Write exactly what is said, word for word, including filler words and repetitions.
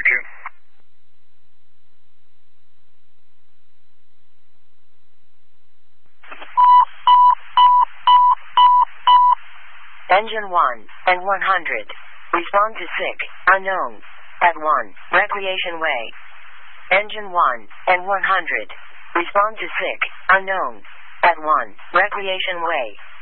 Thank you. Engine one and one hundred. Respond to sick, unknown, at one, Recreation Way. Engine one and one hundred. Respond to sick, unknown, at one, Recreation Way.